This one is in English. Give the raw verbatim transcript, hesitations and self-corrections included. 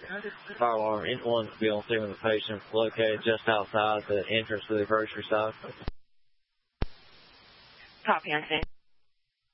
Fire alarm, anyone to be on scene with the patient located just outside the entrance to the grocery store. Copy on scene.